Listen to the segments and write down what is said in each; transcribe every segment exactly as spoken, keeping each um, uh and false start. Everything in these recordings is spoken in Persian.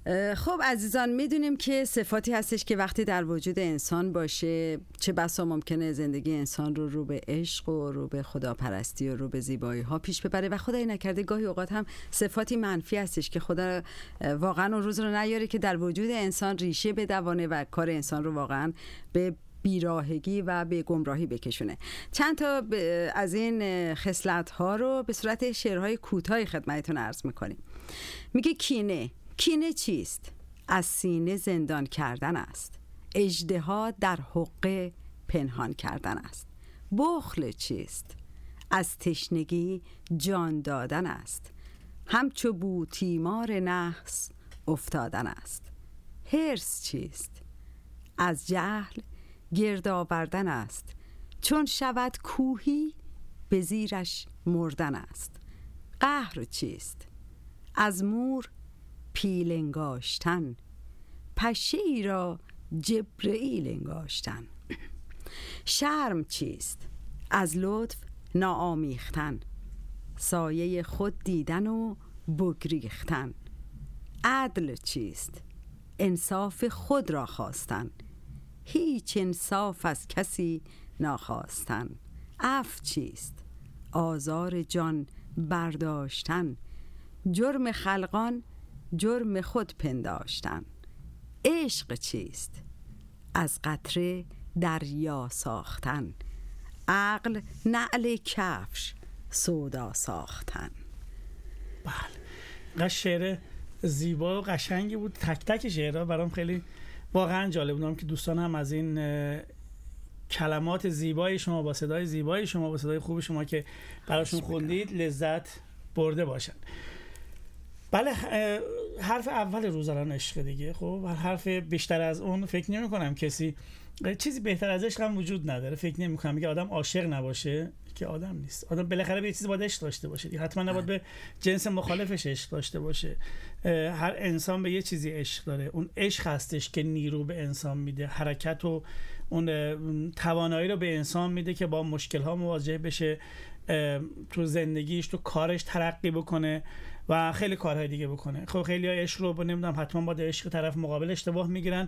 خب عزیزان، میدونیم که صفاتی هستش که وقتی در وجود انسان باشه چه بسا ممکنه زندگی انسان رو رو به عشق و رو به خداپرستی و رو به زیبایی ها پیش ببره و خدای نکرده گاهی اوقات هم صفاتی منفی هستش که خدا واقعا اون روز رو نیاره که در وجود انسان ریشه بدوانه و کار انسان رو واقعا به بیراهگی و به گمراهی بکشونه. چند تا از این خصلت ها رو به صورت شعرهای کوتاهی خدمتتون عرض میکنیم. میگه کینه. کینه چیست؟ از سینه زندان کردن است. اژدها در حقه پنهان کردن است. بخل چیست؟ از تشنگی جان دادن است. همچو بو تیمار نحس افتادن است. حرص چیست؟ از جهل گرد آوردن است. چون شود کوهی به زیرش مردن است. قهر چیست؟ از مور پیل انگاشتن. پشه ای را جبرئیل انگاشتن. شرم چیست؟ از لطف ناآمیختن. سایه خود دیدن و بگریختن. عدل چیست؟ انصاف خود را خواستن. هیچ انصاف از کسی نخواستن. عفو چیست؟ آزار جان برداشتن. جرم خلقان جرم خود پنداشتن. عشق چیست؟ از قطره دریا ساختن. عقل نعل کفش سودا ساختن. بله، شعر زیبا و قشنگی بود. تک تک شعرها برام خیلی واقعا جالب بودم که دوستان هم از این کلمات زیبای شما با صدای زیبای شما با صدای خوب شما که براشون خوندید لذت برده باشن. بله، حرف اول روز الان عشق دیگه. خب حرف بیشتر از اون فکر نمی کنم کسی چیزی بهتر از عشق هم وجود نداره. فکر نمی کنم که آدم عاشق نباشه که آدم نیست. آدم بالاخره به چیزی باید عشق داشته باشه دیگه. حتما نباید به جنس مخالفش عشق داشته باشه. هر انسان به یه چیزی عشق داره. اون عشق هستش که نیرو به انسان میده، حرکت و اون توانایی رو به انسان میده که با مشکل‌ها مواجه بشه، تو زندگیش تو کارش ترقی بکنه و خیلی کارهای دیگه بکنه. خب خیلی ها عشق رو نمیدونم حتما با عشق طرف مقابل اشتباه میگیرن،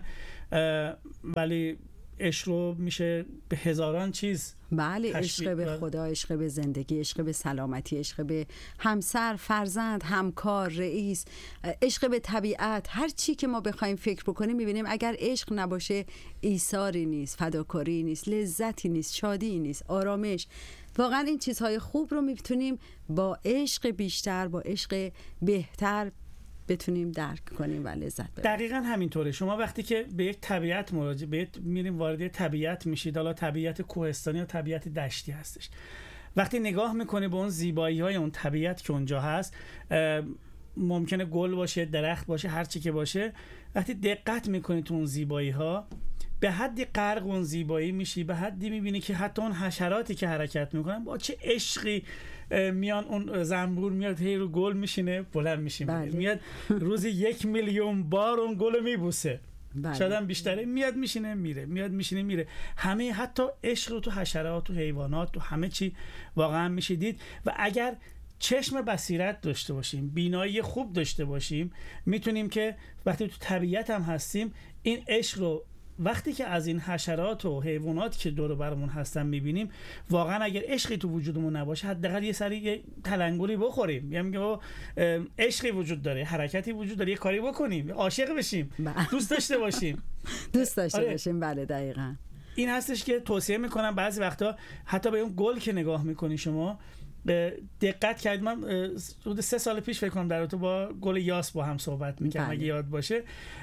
ولی عشق رو میشه به هزاران چیز. بله، عشق به خدا، عشق به زندگی، عشق به سلامتی، عشق به همسر، فرزند، همکار، رئیس، عشق به طبیعت. هر چی که ما بخوایم فکر بکنیم میبینیم اگر عشق نباشه ایثاری نیست، فداکاری نیست، لذتی نیست، شادی نیست، آرامش. واقعا این چیزهای خوب رو میتونیم با عشق بیشتر، با عشق بهتر بتونیم درک کنیم و لذت ببریم. دقیقاً همینطوره. شما وقتی که به یک طبیعت مراجعه به میریم وارد طبیعت میشید، حالا طبیعت کوهستانی یا طبیعت دشتی هستش، وقتی نگاه میکنی به اون زیبایی‌های اون طبیعت که اونجا هست، ممکنه گل باشه، درخت باشه، هر چی که باشه، وقتی دقت میکنی تو اون زیبایی‌ها به حدی غرق اون زیبایی میشی، به حدی میبینی که حتی اون حشراتی که حرکت میکنن با چه عشقی میان، اون زنبور میاد هی رو گل میشینه بلند میشیم، میاد روزی یک میلیون بار اون گل میبوسه، شاید هم بیشتره، میاد میشینه میره، میاد میشینه میره. همه حتی عشق رو تو حشرات، تو حیوانات، تو همه چی واقعا میشه دید. و اگر چشم بصیرت داشته باشیم، بینایی خوب داشته باشیم، میتونیم که وقتی تو طبیعت هم هستیم این عشق رو وقتی که از این حشرات و حیوانات که دور برمون هستن میبینیم، واقعا اگر عشقی تو وجودمون نباشه حداقل یه سری یه تلنگری بخوریم، یعنی میگه عشقی وجود داره، حرکتی وجود داره، یه کاری بکنیم، عاشق بشیم، دوست داشته باشیم دوست داشته آره. باشیم. بله دقیقاً این هستش که توصیه میکنم. بعضی وقتا حتی به اون گل که نگاه میکنی شما دقت کردید، من حدود سه سال پیش فکر کنم در رابطه با گل یاس با هم صحبت میکردم اگه یاد باشه.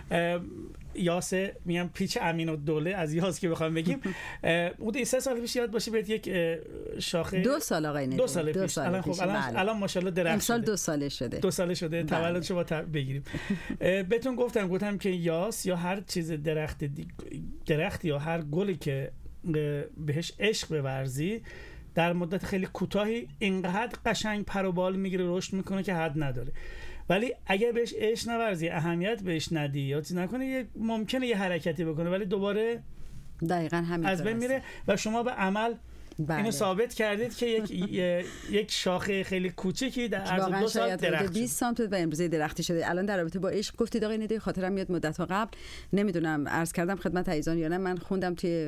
یاس میگم پیچ امین الدوله از یاس که بخوام بگیم، حدود سه سال پیش یاد باشه بهت یک شاخه دو سال آقای ندیم دو سال پیش, دو سال الان پیش. خب الان بله. الان ماشاءالله درخت امسال دو ساله شده دو ساله شده تولدشو با بگیریم. بهتون گفتم گفتم که یاس یا هر چیز درخت درخت یا هر گلی که بهش عشق بورزی در مدت خیلی کوتاهی اینقدر قشنگ پر و بال میگیره، رشد میکنه که حد نداره. ولی اگر بهش عشق نورزی، اهمیت بهش ندی یا چیز نکنه، یه ممکنه یه حرکتی بکنه ولی دوباره دقیقاً همین از بین میره و شما به عمل بله. اینو ثابت کردید که یک یک شاخه خیلی کوچیکی در عرض دو سال درخت بیست سانتی متر و امروزه درختی شده. الان در رابطه با عشق گفتید آقای ندای، خاطرم میاد مدت ها قبل، نمیدونم عرض کردم خدمت عزیزان یا نه، من خوندم توی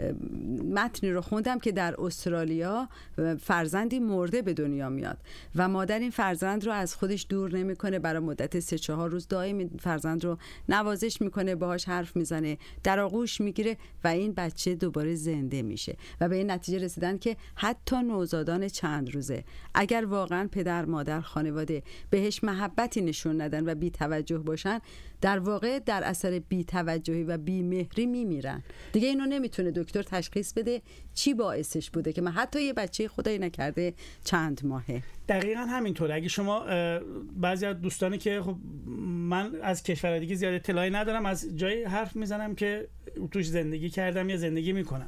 متنی رو خوندم که در استرالیا فرزندی مرده به دنیا میاد و مادر این فرزند رو از خودش دور نمیکنه، برای مدت سه چهار روز دائم فرزند رو نوازش میکنه، باهاش حرف میزنه، در آغوش میگیره و این بچه دوباره زنده میشه و به این نتیجه رسیدن که حتی نوزادان چند روزه اگر واقعا پدر مادر خانواده بهش محبتی نشون ندن و بی توجه باشن، در واقع در اثر بی توجهی و بی مهری میمیرن. دیگه اینو نمیتونه دکتر تشخیص بده چی باعثش بوده که من حتی یه بچه خدایی نکرده چند ماهه. دقیقاً همینطوره. اگه شما بعضی از دوستانی که خب من از کشور دیگه زیاد اطلاعی ندارم، از جایی حرف میزنم که توش زندگی کردم یا زندگی میکنم،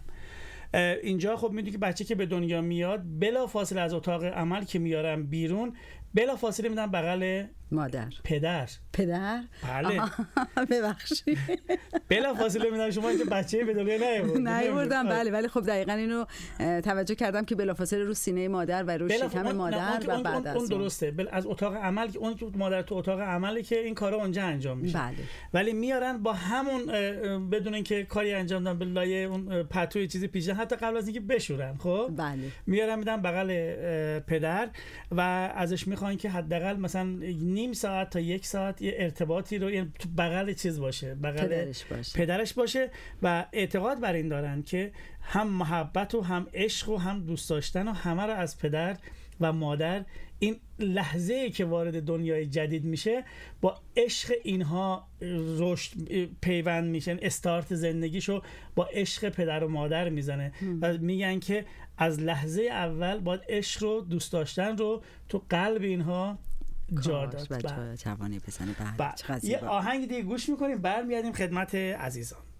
اینجا خب میدونی که بچه که به دنیا میاد بلا فاصله از اتاق عمل که میارم بیرون، بلا فاصله میدن بغل مادر پدر پدر بله ببخشید بلا فاصله میدن شما که بچه به دنیا نیاوردن نیاوردن بله، ولی خب دقیقاً اینو توجه کردم که بلا فاصله رو سینه مادر و رو شکم مادر و بعد از اون درسته بل از اتاق عمل که اون مادر تو اتاق عمله که این کارا اونجا انجام میشه بله. ولی میارن با همون بدون اینکه کاری انجام بدن، به لایه اون پتوی چیزی پیچیدن حتی قبل از اینکه بشورن، خب بله میارن میدن بغل پدر و ازش میخوان که حداقل مثلا نیم ساعت تا یک ساعت یه ارتباطی رو یعنی تو بغل چیز باشه، بغل پدرش باشه. پدرش باشه و اعتقاد بر این دارن که هم محبت و هم عشق و هم دوست داشتن و همه رو از پدر و مادر، این لحظه‌ای که وارد دنیای جدید میشه با عشق اینها رشد پیوند میشن، استارت زندگیشو با عشق پدر و مادر میزنه و میگن که از لحظه اول باید عشق رو دوست داشتن رو تو قلب اینها جا داد. جوانی بزنه. بعد یه آهنگ دیگه گوش میکنیم، برمیگردیم خدمت عزیزان.